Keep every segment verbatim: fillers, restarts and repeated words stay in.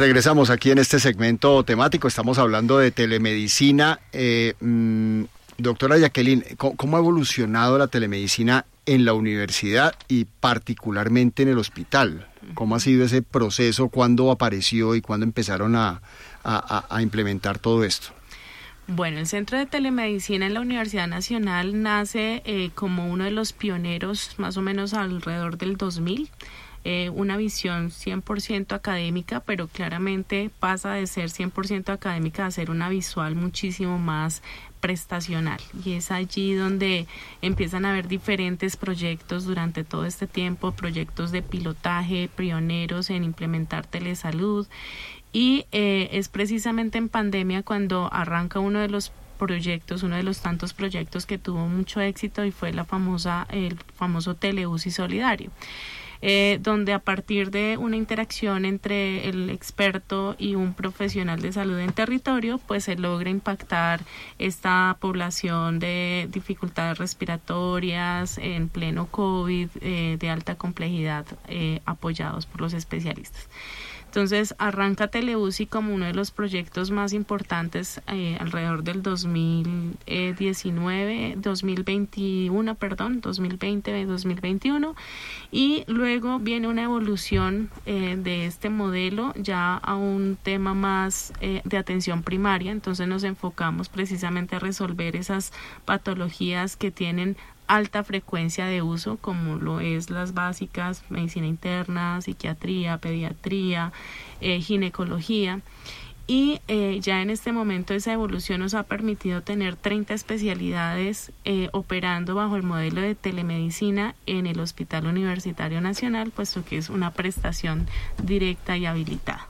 Regresamos aquí en este segmento temático, estamos hablando de telemedicina. Eh, mmm, doctora Jacqueline, ¿cómo, ¿cómo ha evolucionado la telemedicina en la universidad y particularmente en el hospital? ¿Cómo ha sido ese proceso? ¿Cuándo apareció y cuándo empezaron a, a, a implementar todo esto? Bueno, el Centro de Telemedicina en la Universidad Nacional nace eh, como uno de los pioneros más o menos alrededor del dos mil. Eh, una visión cien por ciento académica, pero claramente pasa de ser cien por ciento académica a ser una visual muchísimo más prestacional, y es allí donde empiezan a haber diferentes proyectos durante todo este tiempo, proyectos de pilotaje, pioneros en implementar telesalud, y eh, es precisamente en pandemia cuando arranca uno de los proyectos, uno de los tantos proyectos que tuvo mucho éxito, y fue la famosa, el famoso Tele U C I Solidario. Eh, donde a partir de una interacción entre el experto y un profesional de salud en territorio, pues se logra impactar esta población de dificultades respiratorias en pleno COVID, eh, de alta complejidad, eh, apoyados por los especialistas. Entonces arranca Tele U C I como uno de los proyectos más importantes eh, alrededor del dos mil diecinueve, dos mil veintiuno, perdón, dos mil veinte, dos mil veintiuno, y luego viene una evolución eh, de este modelo ya a un tema más eh, de atención primaria. Entonces nos enfocamos precisamente a resolver esas patologías que tienen alta frecuencia de uso, como lo es las básicas, medicina interna, psiquiatría, pediatría, eh, ginecología. Y eh, ya en este momento esa evolución nos ha permitido tener treinta especialidades eh, operando bajo el modelo de telemedicina en el Hospital Universitario Nacional, puesto que es una prestación directa y habilitada.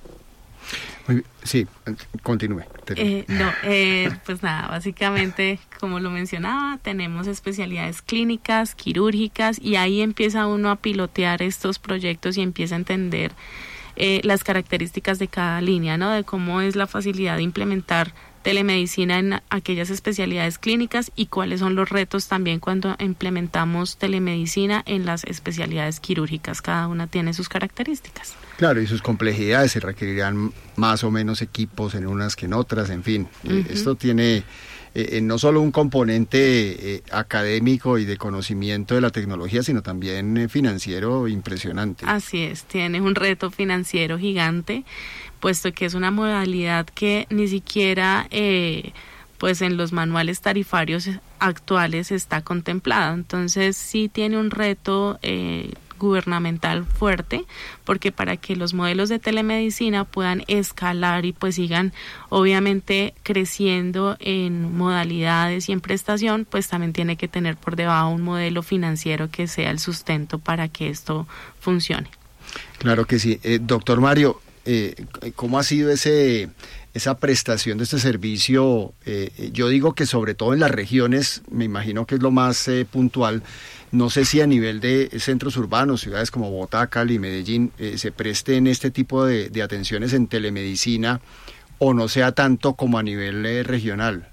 Sí, continúe. Eh, no, eh, pues nada, básicamente, como lo mencionaba, tenemos especialidades clínicas, quirúrgicas, y ahí empieza uno a pilotear estos proyectos y empieza a entender eh, las características de cada línea, ¿no? De cómo es la facilidad de implementar telemedicina en aquellas especialidades clínicas y cuáles son los retos también cuando implementamos telemedicina en las especialidades quirúrgicas. Cada una tiene sus características. Claro, y sus complejidades, se requerirán más o menos equipos en unas que en otras, en fin. Uh-huh. Eh, esto tiene eh, no solo un componente eh, académico y de conocimiento de la tecnología, sino también eh, financiero impresionante. Así es, tiene un reto financiero gigante, puesto que es una modalidad que ni siquiera eh, pues en los manuales tarifarios actuales está contemplada. Entonces sí tiene un reto eh, gubernamental fuerte, porque para que los modelos de telemedicina puedan escalar y pues sigan obviamente creciendo en modalidades y en prestación, pues también tiene que tener por debajo un modelo financiero que sea el sustento para que esto funcione. Claro que sí. Eh, doctor Mario, Eh, ¿cómo ha sido ese esa prestación de este servicio? Eh, yo digo que sobre todo en las regiones, me imagino que es lo más eh, puntual. No sé si a nivel de centros urbanos, ciudades como Bogotá, Cali, Medellín, eh, se presten este tipo de, de atenciones en telemedicina, o no sea tanto como a nivel eh, regional.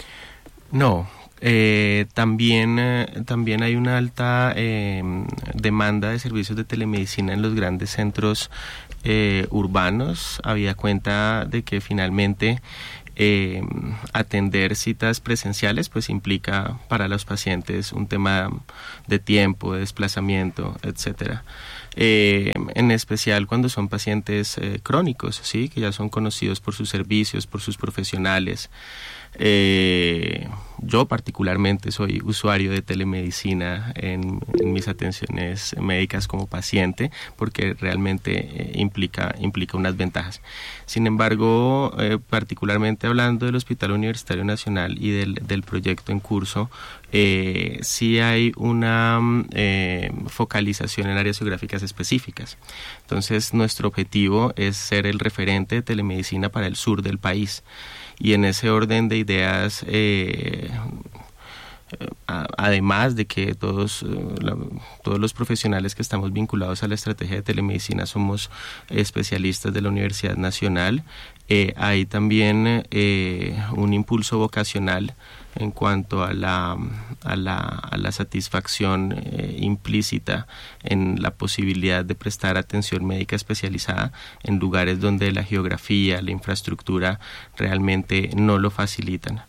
No. Eh, también, eh, también hay una alta eh, demanda de servicios de telemedicina en los grandes centros eh, urbanos, habida cuenta de que finalmente eh, atender citas presenciales pues implica para los pacientes un tema de tiempo, de desplazamiento, etcétera. Eh, en especial cuando son pacientes eh, crónicos, sí, que ya son conocidos por sus servicios, por sus profesionales. Eh, yo particularmente soy usuario de telemedicina en, en mis atenciones médicas como paciente, porque realmente eh, implica, implica unas ventajas. Sin embargo, eh, particularmente hablando del Hospital Universitario Nacional y del, del proyecto en curso, eh, sí hay una eh, focalización en áreas geográficas específicas. Entonces, nuestro objetivo es ser el referente de telemedicina para el sur del país. Y en ese orden de ideas, eh, además de que todos, la, todos los profesionales que estamos vinculados a la estrategia de telemedicina somos especialistas de la Universidad Nacional, eh, hay también eh, un impulso vocacional en cuanto a la, a la, a la satisfacción eh, implícita en la posibilidad de prestar atención médica especializada en lugares donde la geografía, la infraestructura realmente no lo facilitan.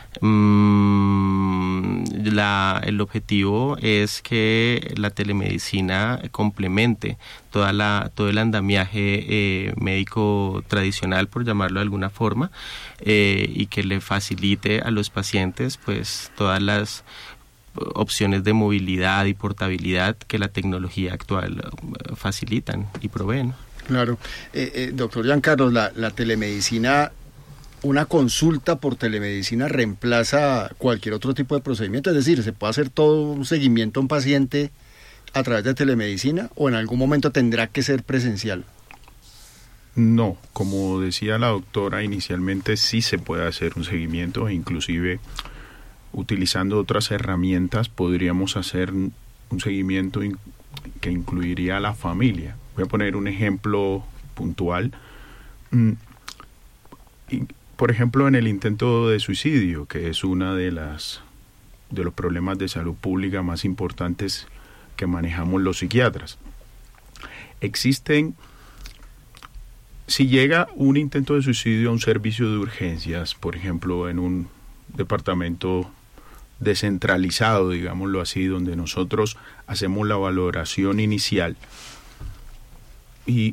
Mm, la, el objetivo es que la telemedicina complemente toda la, todo el andamiaje eh, médico tradicional, por llamarlo de alguna forma, eh, y que le facilite a los pacientes pues todas las opciones de movilidad y portabilidad que la tecnología actual facilitan y proveen. Claro. Eh, eh, doctor Giancarlos, la, la telemedicina, ¿una consulta por telemedicina reemplaza cualquier otro tipo de procedimiento? Es decir, ¿se puede hacer todo un seguimiento a un paciente a través de telemedicina o en algún momento tendrá que ser presencial? No, como decía la doctora, inicialmente sí se puede hacer un seguimiento e inclusive utilizando otras herramientas podríamos hacer un seguimiento in- que incluiría a la familia. Voy a poner un ejemplo puntual. Mm, y, por ejemplo, en el intento de suicidio, que es una de las de los problemas de salud pública más importantes que manejamos los psiquiatras. Existen, si llega un intento de suicidio a un servicio de urgencias, por ejemplo, en un departamento descentralizado, digámoslo así, donde nosotros hacemos la valoración inicial y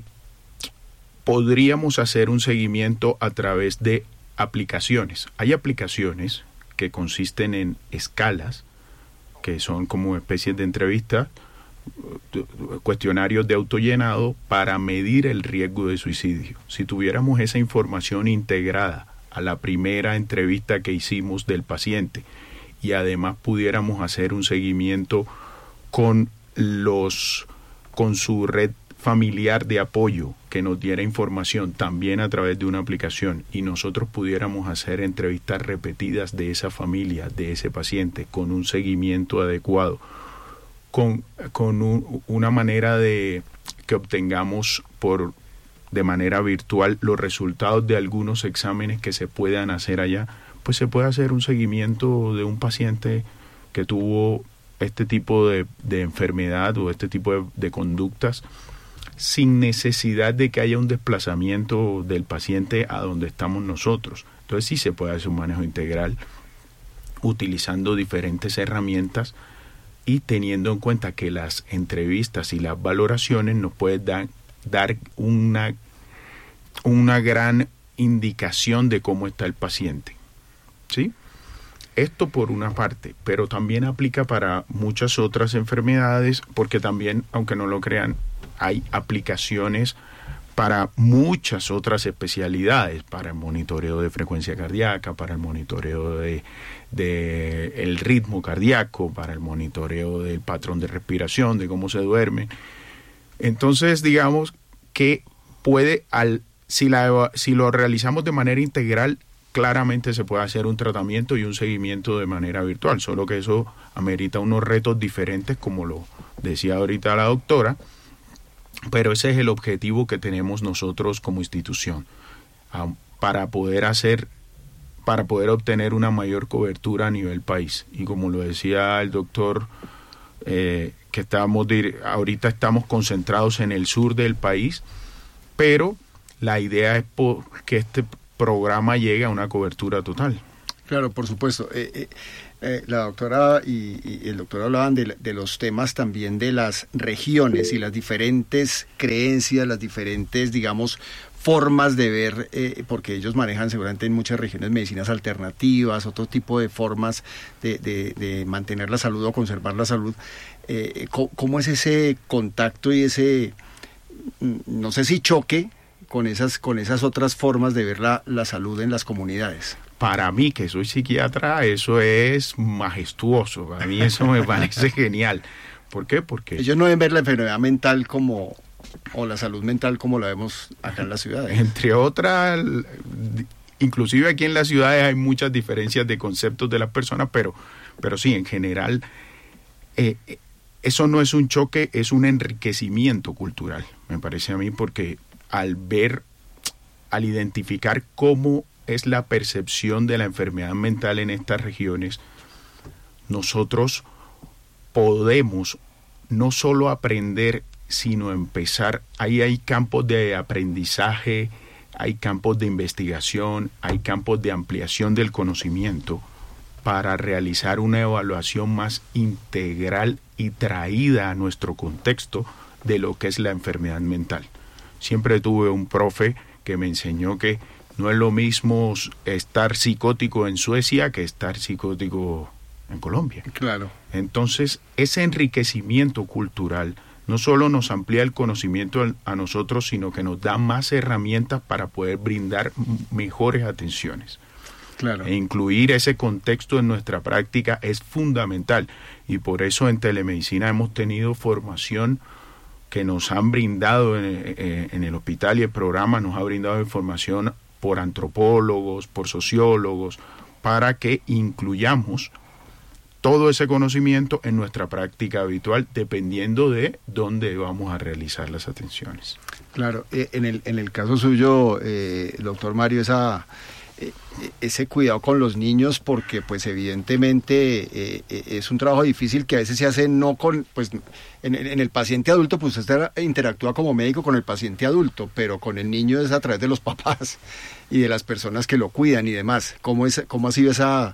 podríamos hacer un seguimiento a través de aplicaciones. Hay aplicaciones que consisten en escalas, que son como especies de entrevistas, cuestionarios de autollenado para medir el riesgo de suicidio. Si tuviéramos esa información integrada a la primera entrevista que hicimos del paciente y además pudiéramos hacer un seguimiento con los con su red familiar de apoyo que nos diera información también a través de una aplicación y nosotros pudiéramos hacer entrevistas repetidas de esa familia, de ese paciente, con un seguimiento adecuado, con, con un, una manera de que obtengamos por de manera virtual los resultados de algunos exámenes que se puedan hacer allá, pues se puede hacer un seguimiento de un paciente que tuvo este tipo de, de enfermedad o este tipo de, de conductas sin necesidad de que haya un desplazamiento del paciente a donde estamos nosotros. Entonces sí se puede hacer un manejo integral utilizando diferentes herramientas y teniendo en cuenta que las entrevistas y las valoraciones nos pueden dar, dar una, una gran indicación de cómo está el paciente. ¿Sí? Esto por una parte, pero también aplica para muchas otras enfermedades, porque también, aunque no lo crean, hay aplicaciones para muchas otras especialidades, para el monitoreo de frecuencia cardíaca, para el monitoreo de, de el ritmo cardíaco, para el monitoreo del patrón de respiración, de cómo se duerme. Entonces, digamos que puede, al si, la, si lo realizamos de manera integral, claramente se puede hacer un tratamiento y un seguimiento de manera virtual, solo que eso amerita unos retos diferentes, como lo decía ahorita la doctora, pero ese es el objetivo que tenemos nosotros como institución, um, para poder hacer, para poder obtener una mayor cobertura a nivel país. Y como lo decía el doctor, eh, que estamos de, ahorita estamos concentrados en el sur del país, pero la idea es po- que este programa llegue a una cobertura total. Claro, por supuesto. Eh, eh, eh, la doctora y, y el doctor hablaban de, de los temas también de las regiones y las diferentes creencias, las diferentes, digamos, formas de ver, eh, porque ellos manejan seguramente en muchas regiones medicinas alternativas, otro tipo de formas de, de, de mantener la salud o conservar la salud. Eh, ¿Cómo es ese contacto y ese, no sé si choque, con esas, con esas otras formas de ver la, la salud en las comunidades? Para mí, que soy psiquiatra, eso es majestuoso. Para mí eso me parece genial. ¿Por qué? Porque ellos no deben ver la enfermedad mental como, o la salud mental como la vemos acá en las ciudades. Entre otras, inclusive aquí en las ciudades hay muchas diferencias de conceptos de las personas, pero Pero sí, en general, eh, eso no es un choque, es un enriquecimiento cultural, me parece a mí, porque al ver, al identificar cómo es la percepción de la enfermedad mental en estas regiones, nosotros podemos no solo aprender, sino empezar. Ahí hay campos de aprendizaje, hay campos de investigación, hay campos de ampliación del conocimiento para realizar una evaluación más integral y traída a nuestro contexto de lo que es la enfermedad mental. Siempre tuve un profe que me enseñó que no es lo mismo estar psicótico en Suecia que estar psicótico en Colombia. Claro. Entonces, ese enriquecimiento cultural no solo nos amplía el conocimiento a nosotros, sino que nos da más herramientas para poder brindar mejores atenciones. Claro. E incluir ese contexto en nuestra práctica es fundamental. Y por eso en telemedicina hemos tenido formación que nos han brindado en, en el hospital, y el programa nos ha brindado información por antropólogos, por sociólogos, para que incluyamos todo ese conocimiento en nuestra práctica habitual, dependiendo de dónde vamos a realizar las atenciones. Claro, eh, en el en el caso suyo, eh, doctor Mario, esa eh, ese cuidado con los niños, porque pues evidentemente eh, eh, es un trabajo difícil que a veces se hace no con, pues en, en el paciente adulto, pues usted interactúa como médico con el paciente adulto, pero con el niño es a través de los papás y de las personas que lo cuidan y demás. ¿Cómo es, cómo ha sido esa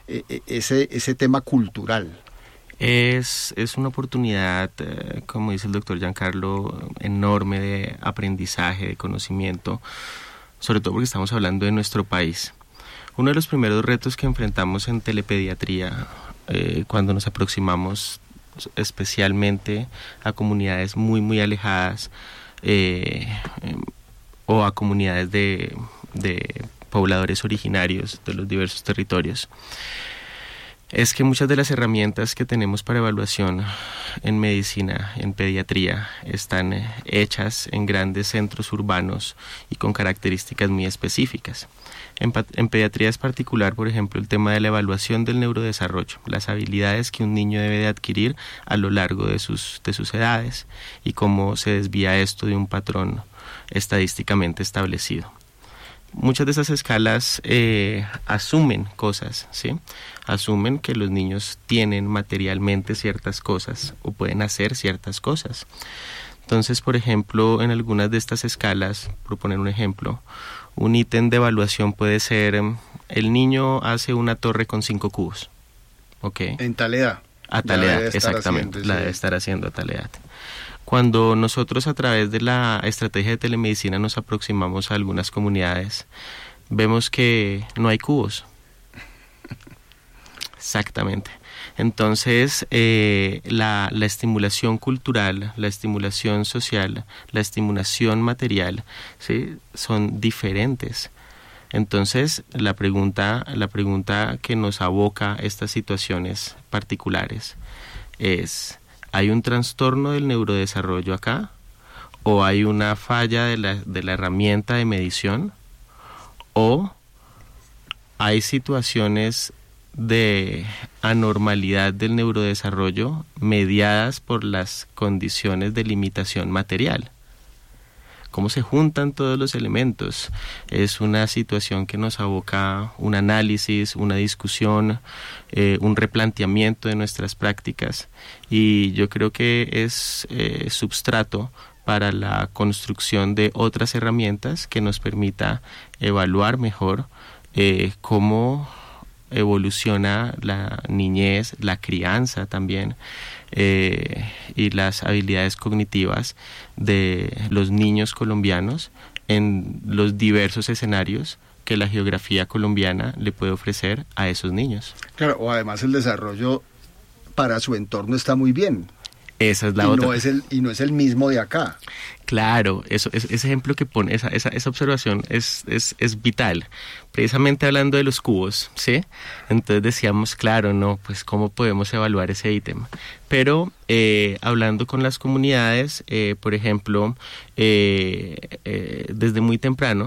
ese ese tema cultural? Es, es una oportunidad, eh, como dice el doctor Giancarlo, enorme de aprendizaje, de conocimiento, sobre todo porque estamos hablando de nuestro país. Uno de los primeros retos que enfrentamos en telepediatría, eh, cuando nos aproximamos especialmente a comunidades muy, muy alejadas, eh, eh, o a comunidades de, de pobladores originarios de los diversos territorios, es que muchas de las herramientas que tenemos para evaluación en medicina, en pediatría, están hechas en grandes centros urbanos y con características muy específicas. En, en pediatría es particular, por ejemplo, el tema de la evaluación del neurodesarrollo, las habilidades que un niño debe de adquirir a lo largo de sus, de sus edades y cómo se desvía esto de un patrón estadísticamente establecido. Muchas de esas escalas eh, asumen cosas, ¿sí? Asumen que los niños tienen materialmente ciertas cosas o pueden hacer ciertas cosas. Entonces, por ejemplo, en algunas de estas escalas, por poner un ejemplo, un ítem de evaluación puede ser: el niño hace una torre con cinco cubos. ¿Ok? En tal edad. A tal edad, exactamente, haciendo, la sí. debe estar haciendo a tal edad. Cuando nosotros a través de la estrategia de telemedicina nos aproximamos a algunas comunidades, vemos que no hay cubos. Exactamente. Entonces, eh, la, la estimulación cultural, la estimulación social, la estimulación material, ¿sí?, son diferentes. Entonces, la pregunta, la pregunta que nos aboca estas situaciones particulares es: ¿hay un trastorno del neurodesarrollo acá? ¿O hay una falla de la, de la herramienta de medición? ¿O hay situaciones de anormalidad del neurodesarrollo mediadas por las condiciones de limitación material? ¿Cómo se juntan todos los elementos? Es una situación que nos aboca un análisis, una discusión, eh, un replanteamiento de nuestras prácticas, y yo creo que es eh, substrato para la construcción de otras herramientas que nos permita evaluar mejor eh, cómo evoluciona la niñez, la crianza también, eh, y las habilidades cognitivas de los niños colombianos en los diversos escenarios que la geografía colombiana le puede ofrecer a esos niños. Claro, o además el desarrollo para su entorno está muy bien. Esa es la y otra. No es el, y no es el mismo de acá. Claro, eso, ese ejemplo que pone, esa, esa, esa observación es, es, es vital. Precisamente hablando de los cubos, ¿sí? Entonces decíamos, claro, no, pues cómo podemos evaluar ese ítem. Pero eh, hablando con las comunidades, eh, por ejemplo, eh, eh, desde muy temprano,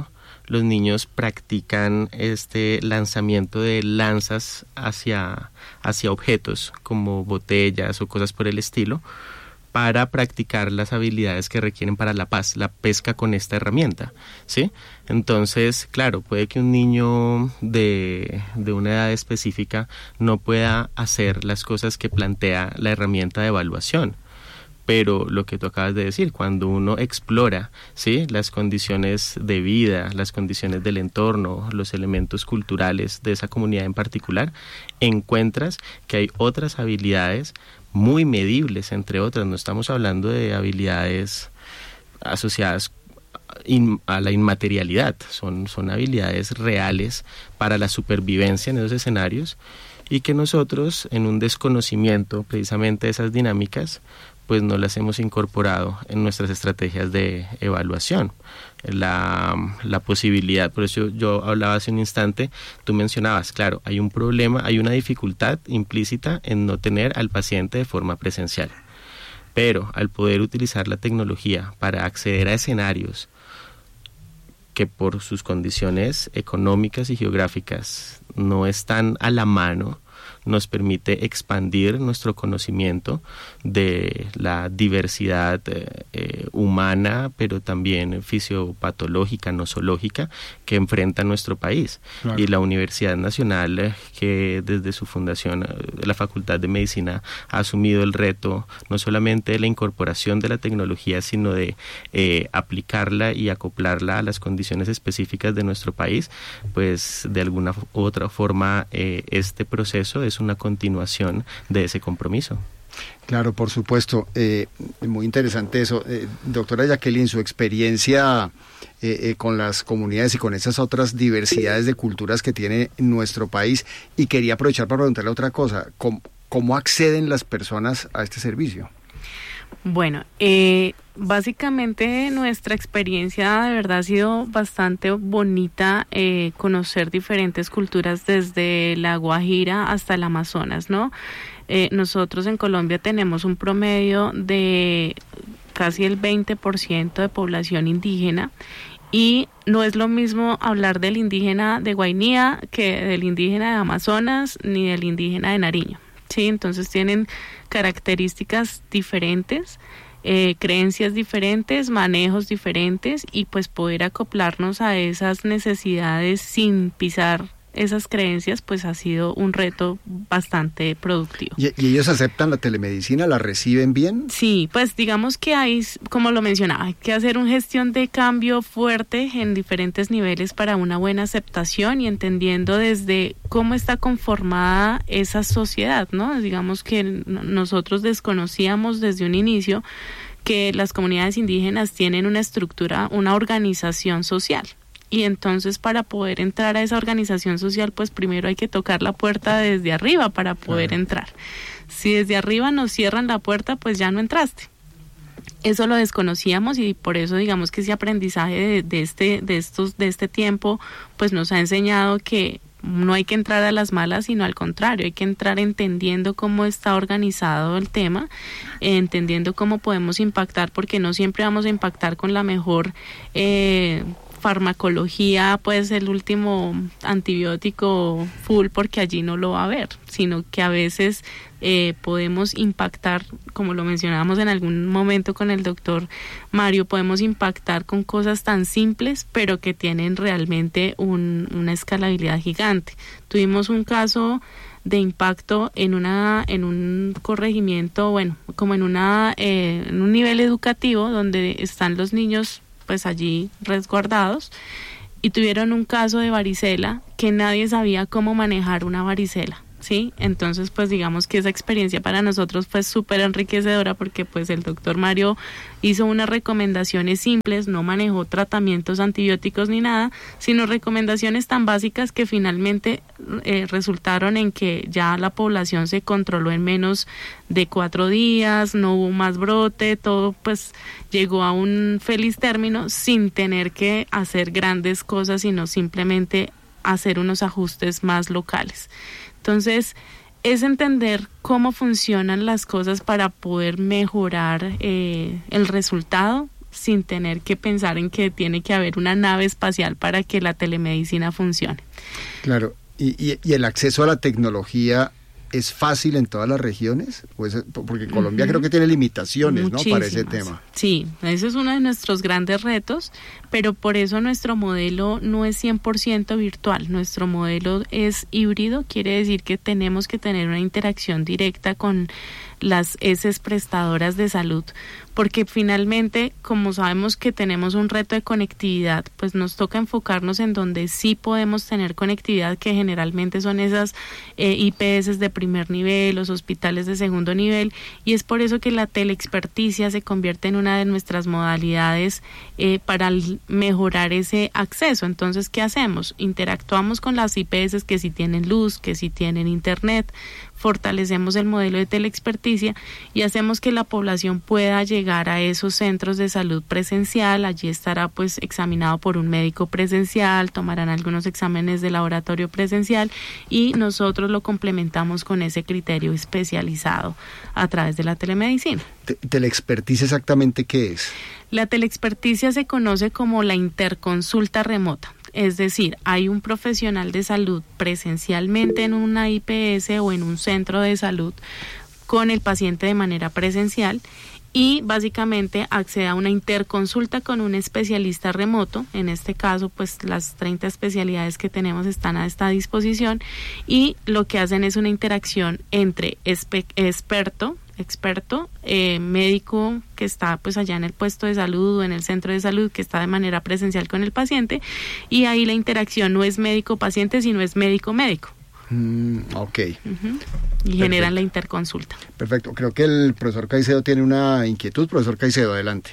los niños practican este lanzamiento de lanzas hacia, hacia objetos como botellas o cosas por el estilo, para practicar las habilidades que requieren para la paz, la pesca con esta herramienta, ¿sí? Entonces, claro, puede que un niño de, de una edad específica no pueda hacer las cosas que plantea la herramienta de evaluación, pero lo que tú acabas de decir, cuando uno explora, ¿sí?, las condiciones de vida, las condiciones del entorno, los elementos culturales de esa comunidad en particular, encuentras que hay otras habilidades muy medibles, entre otras. No estamos hablando de habilidades asociadas in, a la inmaterialidad, son, son habilidades reales para la supervivencia en esos escenarios, y que nosotros, en un desconocimiento precisamente de esas dinámicas, pues no las hemos incorporado en nuestras estrategias de evaluación. La, la posibilidad, por eso yo hablaba hace un instante, tú mencionabas, claro, hay un problema, hay una dificultad implícita en no tener al paciente de forma presencial, pero al poder utilizar la tecnología para acceder a escenarios que por sus condiciones económicas y geográficas no están a la mano, nos permite expandir nuestro conocimiento de la diversidad eh, eh, humana, pero también fisiopatológica, nosológica, que enfrenta nuestro país. Claro. Y la Universidad Nacional, eh, que desde su fundación, eh, la Facultad de Medicina, ha asumido el reto no solamente de la incorporación de la tecnología, sino de eh, aplicarla y acoplarla a las condiciones específicas de nuestro país, pues de alguna u otra forma eh, este proceso es una continuación de ese compromiso. Claro, por supuesto. Eh, muy interesante eso. Eh, doctora Jacqueline, su experiencia eh, eh, con las comunidades y con esas otras diversidades de culturas que tiene nuestro país. Y quería aprovechar para preguntarle otra cosa. ¿Cómo, cómo acceden las personas a este servicio? Bueno, eh, básicamente nuestra experiencia de verdad ha sido bastante bonita, eh, conocer diferentes culturas desde la Guajira hasta el Amazonas, ¿no? Eh, nosotros en Colombia tenemos un promedio de casi el veinte por ciento de población indígena, y no es lo mismo hablar del indígena de Guainía que del indígena de Amazonas ni del indígena de Nariño. Sí, entonces tienen características diferentes, eh, creencias diferentes, manejos diferentes, y pues poder acoplarnos a esas necesidades sin pisar esas creencias, pues ha sido un reto bastante productivo. ¿Y, y ellos aceptan la telemedicina? ¿La reciben bien? Sí, pues digamos que hay, como lo mencionaba, hay que hacer una gestión de cambio fuerte en diferentes niveles para una buena aceptación, y entendiendo desde cómo está conformada esa sociedad, ¿no? Digamos que nosotros desconocíamos desde un inicio que las comunidades indígenas tienen una estructura, una organización social. Y entonces, para poder entrar a esa organización social, pues primero hay que tocar la puerta desde arriba para poder claro. entrar. Si desde arriba nos cierran la puerta, pues ya no entraste. Eso lo desconocíamos, y por eso digamos que ese aprendizaje de, de este de estos de este tiempo pues nos ha enseñado que no hay que entrar a las malas, sino al contrario, hay que entrar entendiendo cómo está organizado el tema, entendiendo cómo podemos impactar, porque no siempre vamos a impactar con la mejor eh, farmacología, pues el último antibiótico full, porque allí no lo va a haber, sino que a veces eh, podemos impactar, como lo mencionábamos en algún momento con el doctor Mario, podemos impactar con cosas tan simples, pero que tienen realmente un, una escalabilidad gigante. Tuvimos un caso de impacto en una en un corregimiento, bueno, como en una eh, en un nivel educativo donde están los niños pues allí resguardados, y tuvieron un caso de varicela que nadie sabía cómo manejar una varicela, ¿sí? Entonces pues digamos que esa experiencia para nosotros fue súper enriquecedora, porque pues el doctor Mario hizo unas recomendaciones simples, no manejó tratamientos antibióticos ni nada, sino recomendaciones tan básicas que finalmente eh, resultaron en que ya la población se controló en menos de cuatro días, no hubo más brote, todo pues llegó a un feliz término sin tener que hacer grandes cosas, sino simplemente hacer unos ajustes más locales. Entonces, es entender cómo funcionan las cosas para poder mejorar eh, el resultado, sin tener que pensar en que tiene que haber una nave espacial para que la telemedicina funcione. Claro, y, y, y el acceso a la tecnología ¿es fácil en todas las regiones? Pues, porque Colombia uh-huh. creo que tiene limitaciones, ¿no?, para ese tema. Sí, ese es uno de nuestros grandes retos, pero por eso nuestro modelo no es cien por ciento virtual. Nuestro modelo es híbrido, quiere decir que tenemos que tener una interacción directa con las eses prestadoras de salud, porque finalmente, como sabemos que tenemos un reto de conectividad, pues nos toca enfocarnos en donde sí podemos tener conectividad, que generalmente son esas eh, I P S de primer nivel, los hospitales de segundo nivel, y es por eso que la teleexperticia se convierte en una de nuestras modalidades eh, para mejorar ese acceso. Entonces, ¿qué hacemos? Interactuamos con las I P S que sí tienen luz, que sí tienen internet, fortalecemos el modelo de teleexperticia y hacemos que la población pueda llegar a esos centros de salud presencial. Allí estará pues examinado por un médico presencial, tomarán algunos exámenes de laboratorio presencial y nosotros lo complementamos con ese criterio especializado a través de la telemedicina. ¿Teleexperticia exactamente qué es? La teleexperticia se conoce como la interconsulta remota. Es decir, hay un profesional de salud presencialmente en una I P S o en un centro de salud con el paciente de manera presencial y básicamente accede a una interconsulta con un especialista remoto. En este caso, pues las treinta especialidades que tenemos están a esta disposición y lo que hacen es una interacción entre espe- experto, experto, eh, médico que está pues allá en el puesto de salud o en el centro de salud que está de manera presencial con el paciente y ahí la interacción no es médico-paciente sino es médico-médico. Mm, ok. Uh-huh. Y generan la interconsulta. Perfecto. Creo que el profesor Caicedo tiene una inquietud. Profesor Caicedo, adelante.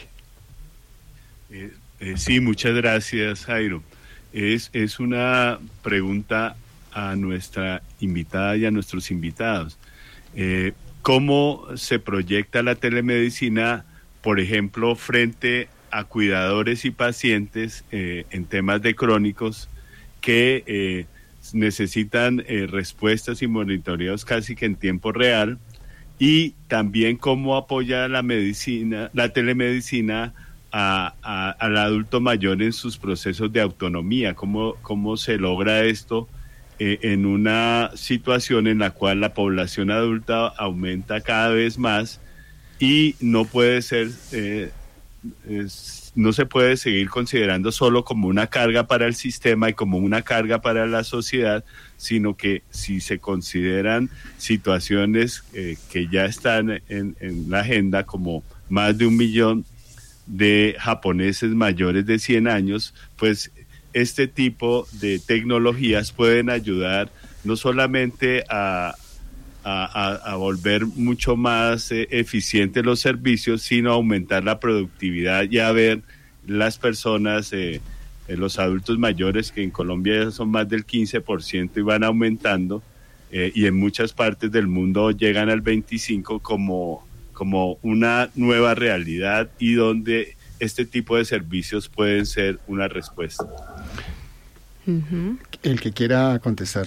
Eh, eh, sí, muchas gracias, Jairo. Es, es una pregunta a nuestra invitada y a nuestros invitados. Eh, ¿Cómo se proyecta la telemedicina, por ejemplo, frente a cuidadores y pacientes eh, en temas de crónicos que eh, necesitan eh, respuestas y monitoreos casi que en tiempo real? Y también cómo apoya la medicina, la telemedicina a, a, al adulto mayor en sus procesos de autonomía. ¿Cómo, cómo se logra esto en una situación en la cual la población adulta aumenta cada vez más y no puede ser, eh, es, no se puede seguir considerando solo como una carga para el sistema y como una carga para la sociedad, sino que si se consideran situaciones eh, que ya están en, en la agenda, como más de un millón de japoneses mayores de cien años, pues este tipo de tecnologías pueden ayudar no solamente a, a, a volver mucho más eh, eficientes los servicios, sino a aumentar la productividad y a ver las personas, eh, eh, los adultos mayores, que en Colombia son más del quince por ciento y van aumentando, eh, y en muchas partes del mundo llegan al veinticinco por ciento como, como una nueva realidad y donde este tipo de servicios pueden ser una respuesta. Uh-huh. El que quiera contestar.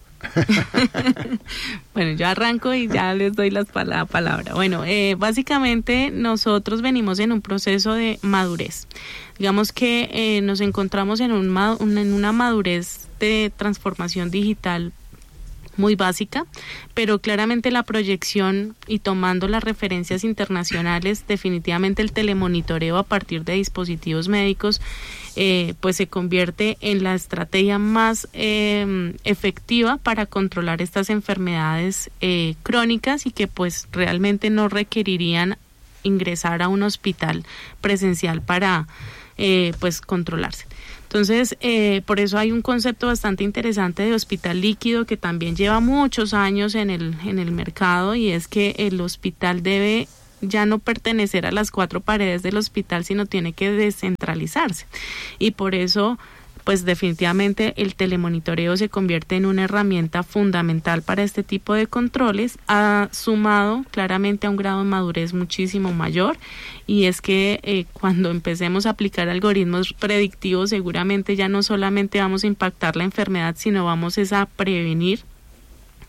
Bueno, yo arranco y ya les doy la palabra. Bueno, eh, básicamente nosotros venimos en un proceso de madurez. Digamos que eh, nos encontramos en, un, en una madurez de transformación digital muy básica, pero claramente la proyección y tomando las referencias internacionales, definitivamente el telemonitoreo a partir de dispositivos médicos eh, pues se convierte en la estrategia más eh, efectiva para controlar estas enfermedades eh, crónicas y que pues realmente no requerirían ingresar a un hospital presencial para eh, pues controlarse. Entonces, eh, por eso hay un concepto bastante interesante de hospital líquido que también lleva muchos años en el, en el mercado, y es que el hospital debe ya no pertenecer a las cuatro paredes del hospital, sino tiene que descentralizarse. Y por eso, pues definitivamente el telemonitoreo se convierte en una herramienta fundamental para este tipo de controles, ha sumado claramente a un grado de madurez muchísimo mayor, y es que eh, cuando empecemos a aplicar algoritmos predictivos, seguramente ya no solamente vamos a impactar la enfermedad, sino vamos es a prevenir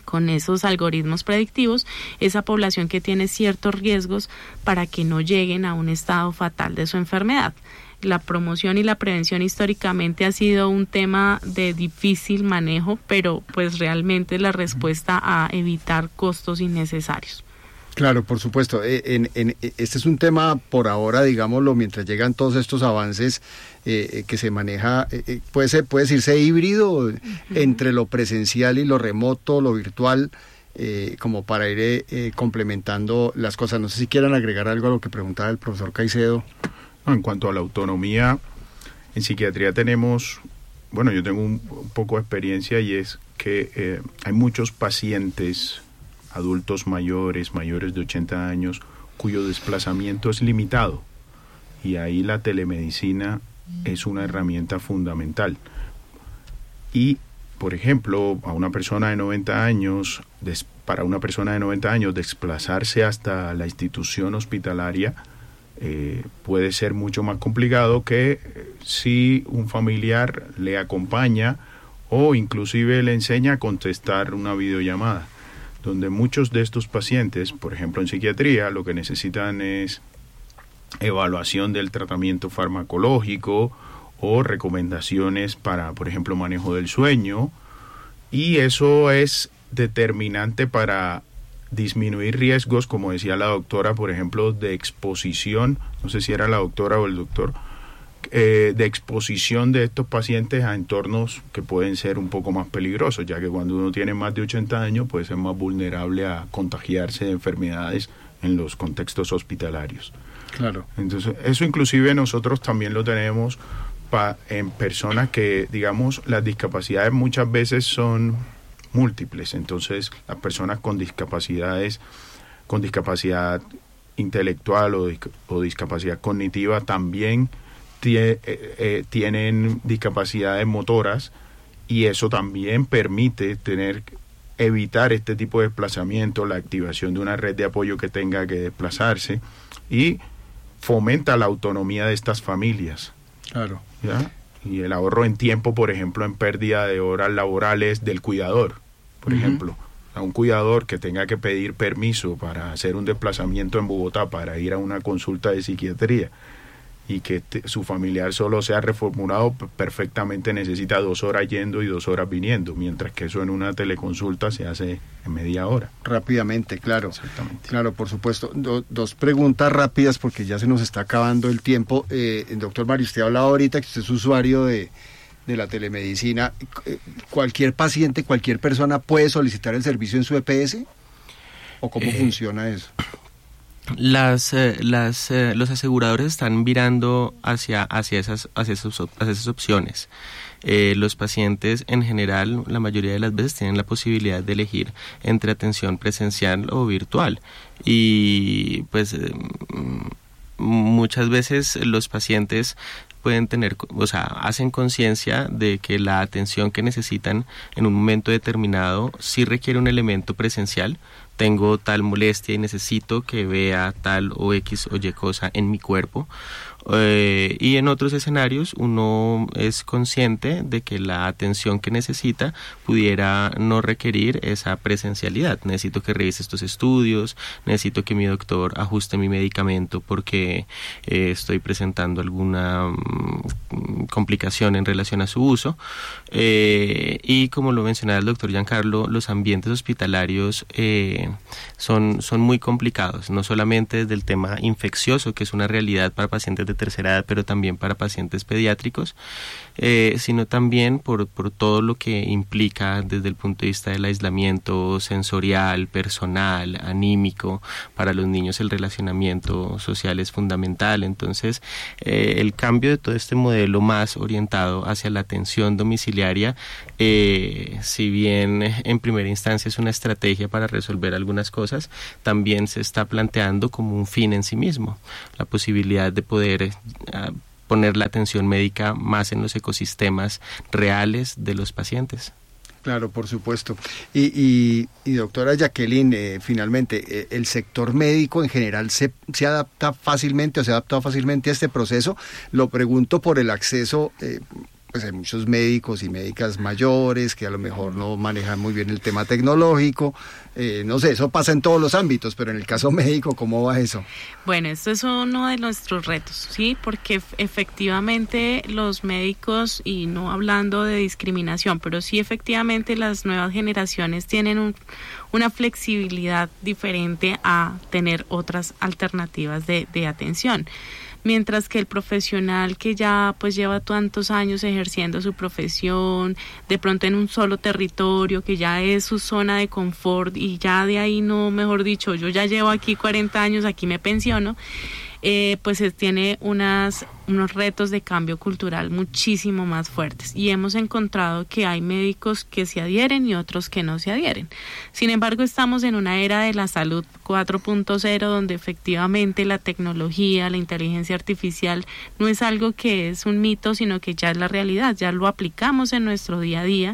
con esos algoritmos predictivos esa población que tiene ciertos riesgos para que no lleguen a un estado fatal de su enfermedad. La promoción y la prevención históricamente ha sido un tema de difícil manejo, pero pues realmente es la respuesta a evitar costos innecesarios. Claro, por supuesto. En, en, este es un tema, por ahora, digámoslo, mientras llegan todos estos avances eh, que se maneja, eh, puede ser, puede decirse híbrido, uh-huh, entre lo presencial y lo remoto, lo virtual, eh, como para ir eh, complementando las cosas. No sé si quieran agregar algo a lo que preguntaba el profesor Caicedo. En cuanto a la autonomía, en psiquiatría tenemos, bueno, yo tengo un, un poco de experiencia y es que eh, hay muchos pacientes adultos mayores, mayores de ochenta años, cuyo desplazamiento es limitado. Y ahí la telemedicina es una herramienta fundamental. Y, por ejemplo, a una persona de noventa años, des, para una persona de noventa años, desplazarse hasta la institución hospitalaria eh, puede ser mucho más complicado que eh, si un familiar le acompaña o inclusive le enseña a contestar una videollamada, donde muchos de estos pacientes, por ejemplo en psiquiatría, lo que necesitan es evaluación del tratamiento farmacológico o recomendaciones para, por ejemplo, manejo del sueño, y eso es determinante para disminuir riesgos, como decía la doctora, por ejemplo, de exposición, no sé si era la doctora o el doctor, Eh, de exposición de estos pacientes a entornos que pueden ser un poco más peligrosos, ya que cuando uno tiene más de ochenta años puede ser más vulnerable a contagiarse de enfermedades en los contextos hospitalarios. Claro. Entonces, eso inclusive nosotros también lo tenemos pa, en personas que, digamos, las discapacidades muchas veces son múltiples. Entonces, las personas con discapacidades, con discapacidad intelectual o, o discapacidad cognitiva también Tie, eh, eh, tienen discapacidades motoras, y eso también permite tener evitar este tipo de desplazamiento, la activación de una red de apoyo que tenga que desplazarse, y fomenta la autonomía de estas familias. Claro. ¿Ya? Y el ahorro en tiempo, por ejemplo, en pérdida de horas laborales del cuidador, por uh-huh. ejemplo, a un cuidador que tenga que pedir permiso para hacer un desplazamiento en Bogotá para ir a una consulta de psiquiatría, y que te, su familiar solo sea reformulado, perfectamente necesita dos horas yendo y dos horas viniendo, mientras que eso en una teleconsulta se hace en media hora. Rápidamente, claro. Exactamente. Claro, por supuesto. Do, dos preguntas rápidas porque ya se nos está acabando el tiempo. Eh, doctor Mario, usted hablaba ahorita que usted es usuario de, de la telemedicina. ¿Cualquier paciente, cualquier persona puede solicitar el servicio en su E P S? ¿O cómo eh, funciona eso? Las, eh, las, eh, los aseguradores están virando hacia, hacia, esas, hacia, esas, hacia esas opciones. Eh, los pacientes en general, la mayoría de las veces, tienen la posibilidad de elegir entre atención presencial o virtual. Y pues eh, muchas veces los pacientes pueden tener, o sea, hacen conciencia de que la atención que necesitan en un momento determinado sí requiere un elemento presencial. Tengo tal molestia y necesito que vea tal o X o Y cosa en mi cuerpo. Eh, y en otros escenarios uno es consciente de que la atención que necesita pudiera no requerir esa presencialidad. Necesito que revise estos estudios, necesito que mi doctor ajuste mi medicamento porque eh, estoy presentando alguna um, complicación en relación a su uso. Eh, y como lo mencionaba el doctor Giancarlo, los ambientes hospitalarios eh, son, son muy complicados, no solamente desde el tema infeccioso, que es una realidad para pacientes de tercera edad, pero también para pacientes pediátricos, eh, sino también por, por todo lo que implica desde el punto de vista del aislamiento sensorial, personal, anímico. Para los niños el relacionamiento social es fundamental. Entonces, eh, el cambio de todo este modelo más orientado hacia la atención domiciliaria, eh, si bien en primera instancia es una estrategia para resolver algunas cosas, también se está planteando como un fin en sí mismo, la posibilidad de poder a poner la atención médica más en los ecosistemas reales de los pacientes. Claro, por supuesto. Y, y, y doctora Jacqueline, eh, finalmente, eh, ¿el sector médico en general se, se adapta fácilmente o se ha adaptado fácilmente a este proceso? Lo pregunto por el acceso, eh, pues hay muchos médicos y médicas mayores que a lo mejor no manejan muy bien el tema tecnológico, eh, no sé, eso pasa en todos los ámbitos, pero en el caso médico, ¿cómo va eso? Bueno, esto es uno de nuestros retos, ¿sí? Porque efectivamente los médicos, y no hablando de discriminación, pero sí efectivamente las nuevas generaciones tienen un, una flexibilidad diferente a tener otras alternativas de, de atención. Mientras que el profesional que ya pues lleva tantos años ejerciendo su profesión, de pronto en un solo territorio, que ya es su zona de confort y ya de ahí no, mejor dicho, yo ya llevo aquí cuarenta años, aquí me pensiono, eh, pues tiene unas, unos retos de cambio cultural muchísimo más fuertes, y hemos encontrado que hay médicos que se adhieren y otros que no se adhieren. Sin embargo, estamos en una era de la salud cuatro punto cero, donde efectivamente la tecnología, la inteligencia artificial no es algo que es un mito, sino que ya es la realidad, ya lo aplicamos en nuestro día a día,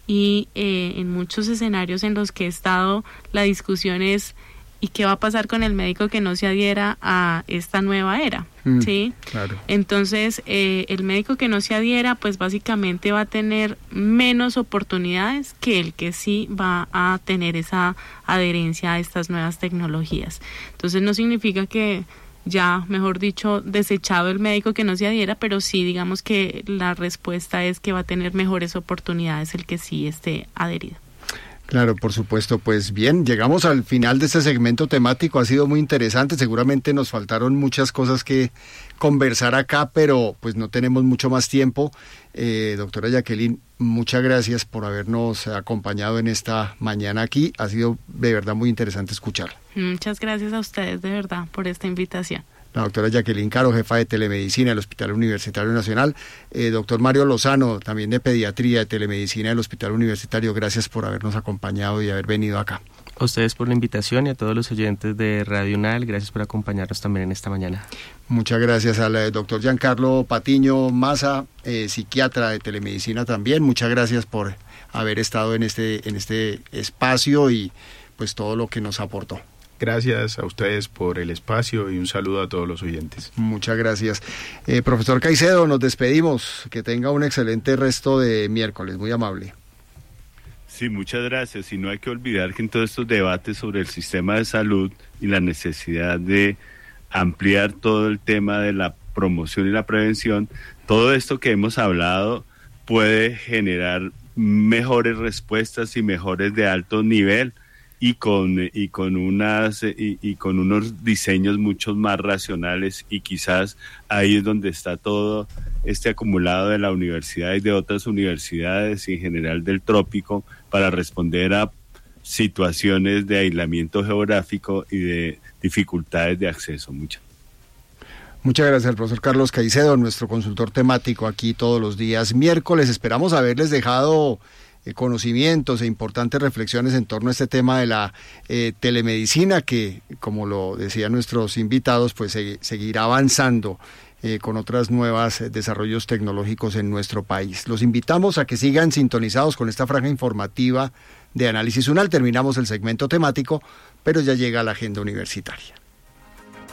y eh, en muchos escenarios en los que he estado, la discusión es: ¿y qué va a pasar con el médico que no se adhiera a esta nueva era? Mm, ¿sí? Claro. Entonces, eh, el médico que no se adhiera, pues básicamente va a tener menos oportunidades que el que sí va a tener esa adherencia a estas nuevas tecnologías. Entonces, no significa que ya, mejor dicho, desechado el médico que no se adhiera, pero sí, digamos que la respuesta es que va a tener mejores oportunidades el que sí esté adherido. Claro, por supuesto. Pues bien, llegamos al final de este segmento temático, ha sido muy interesante, seguramente nos faltaron muchas cosas que conversar acá, pero pues no tenemos mucho más tiempo. Eh, doctora Jacqueline, muchas gracias por habernos acompañado en esta mañana aquí, ha sido de verdad muy interesante escucharla. Muchas gracias a ustedes de verdad por esta invitación. La doctora Jacqueline Caro, jefa de telemedicina del Hospital Universitario Nacional. Eh, doctor Mario Lozano, también de pediatría, de telemedicina del Hospital Universitario. Gracias por habernos acompañado y haber venido acá. A ustedes por la invitación y a todos los oyentes de Radio UNAL, gracias por acompañarnos también en esta mañana. Muchas gracias al eh, doctor Giancarlo Patiño Maza, eh, psiquiatra de telemedicina también. Muchas gracias por haber estado en este, en este espacio y pues todo lo que nos aportó. Gracias a ustedes por el espacio y un saludo a todos los oyentes. Muchas gracias. Eh, profesor Caicedo, nos despedimos. Que tenga un excelente resto de miércoles. Muy amable. Sí, muchas gracias. Y no hay que olvidar que en todos estos debates sobre el sistema de salud y la necesidad de ampliar todo el tema de la promoción y la prevención, todo esto que hemos hablado puede generar mejores respuestas y mejores de alto nivel, y con y con unas y, y con unos diseños mucho más racionales, y quizás ahí es donde está todo este acumulado de la universidad y de otras universidades y en general del trópico para responder a situaciones de aislamiento geográfico y de dificultades de acceso. Muchas Muchas gracias al profesor Carlos Caicedo, nuestro consultor temático aquí todos los días miércoles. Esperamos haberles dejado Eh, conocimientos e importantes reflexiones en torno a este tema de la eh, telemedicina, que, como lo decían nuestros invitados, pues se, seguirá avanzando eh, con otras nuevas eh, desarrollos tecnológicos en nuestro país. Los invitamos a que sigan sintonizados con esta franja informativa de Análisis UNAL. Terminamos el segmento temático, pero ya llega la agenda universitaria.